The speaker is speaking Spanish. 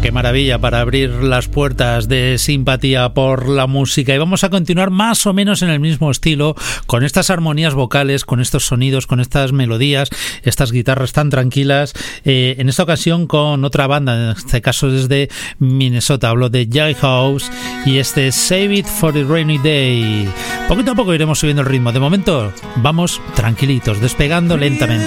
qué maravilla para abrir las puertas de simpatía por la música. Y vamos a continuar más o menos en el mismo estilo, con estas armonías vocales, con estos sonidos, con estas melodías, estas guitarras tan tranquilas. En esta ocasión con otra banda, en este caso desde Minnesota. Hablo de Jayhouse y este Save It for the Rainy Day. Poquito a poco iremos subiendo el ritmo. De momento vamos tranquilitos, despegando lentamente.